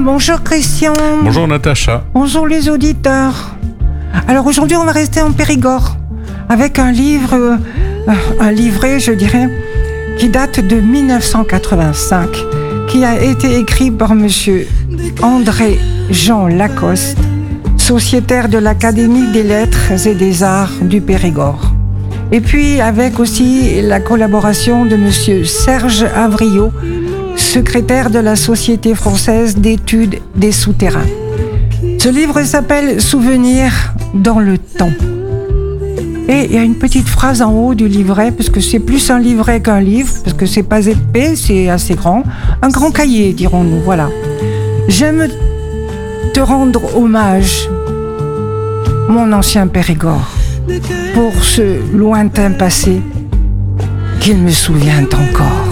Bonjour Christian. Bonjour Natacha. Bonjour les auditeurs. Alors aujourd'hui on va rester en Périgord avec un livre, un livret je dirais, qui date de 1985, qui a été écrit par monsieur André Jean Lacoste, sociétaire de l'Académie des Lettres et des Arts du Périgord. Et puis avec aussi la collaboration de monsieur Serge Avriot, secrétaire de la Société française d'études des souterrains. Ce livre s'appelle « Souvenirs dans le temps ». Et il y a une petite phrase en haut du livret, parce que c'est plus un livret qu'un livre, parce que c'est pas épais, c'est assez grand. Un grand cahier, dirons-nous, voilà. J'aime te rendre hommage, mon ancien Périgord, pour ce lointain passé qu'il me souvient encore.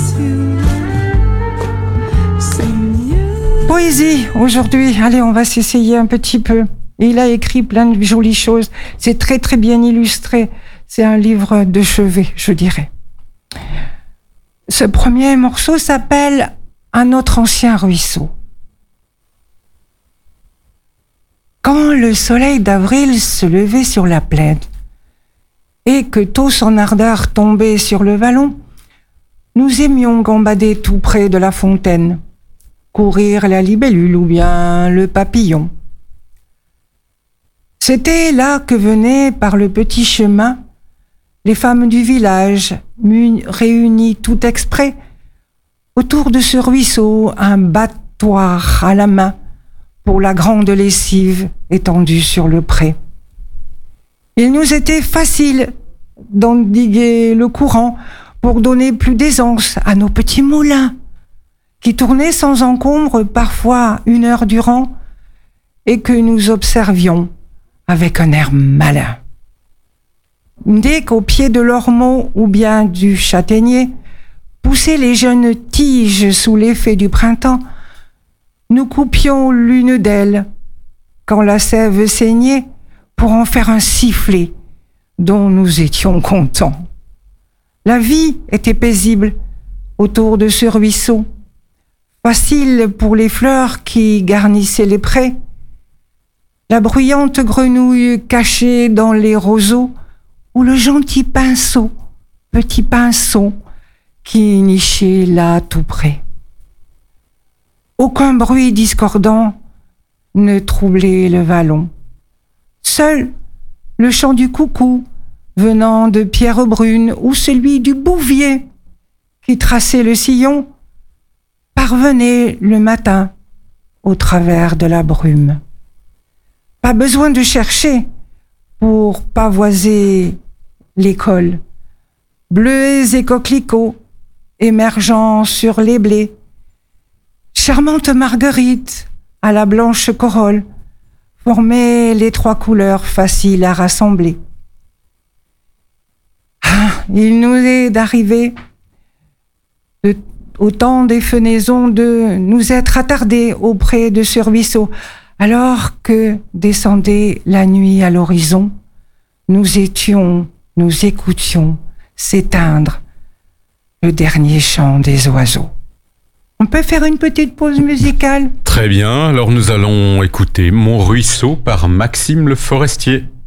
Poésie aujourd'hui, allez on va s'essayer un petit peu. Il a écrit plein de jolies choses, c'est très très bien illustré, c'est un livre de chevet je dirais. Ce premier morceau s'appelle « Un autre ancien ruisseau ». Quand le soleil d'avril se levait sur la plaine et que tôt son ardeur tombait sur le vallon, nous aimions gambader tout près de la fontaine, courir la libellule ou bien le papillon. C'était là que venaient par le petit chemin les femmes du village, réunies tout exprès, autour de ce ruisseau, un battoir à la main pour la grande lessive étendue sur le pré. Il nous était facile d'endiguer le courant pour donner plus d'aisance à nos petits moulins, qui tournaient sans encombre parfois 1 heure durant et que nous observions avec un air malin. Dès qu'au pied de l'ormeau ou bien du châtaignier poussaient les jeunes tiges sous l'effet du printemps, nous coupions l'une d'elles quand la sève saignait pour en faire un sifflet dont nous étions contents. La vie était paisible autour de ce ruisseau, facile pour les fleurs qui garnissaient les prés, la bruyante grenouille cachée dans les roseaux ou le gentil pinceau, petit pinceau, qui nichait là tout près. Aucun bruit discordant ne troublait le vallon. Seul le chant du coucou venant de Pierrebrune ou celui du bouvier qui traçait le sillon parvenait le matin au travers de la brume. Pas besoin de chercher pour pavoiser l'école. Bleuets et coquelicots émergeant sur les blés. Charmante marguerite à la blanche corolle formaient les 3 couleurs faciles à rassembler. Il nous est d'arriver au temps des fenaisons de nous être attardés auprès de ce ruisseau, alors que descendait la nuit à l'horizon, nous écoutions s'éteindre le dernier chant des oiseaux. On peut faire une petite pause musicale ? Très bien, alors nous allons écouter Mon ruisseau par Maxime Le Forestier.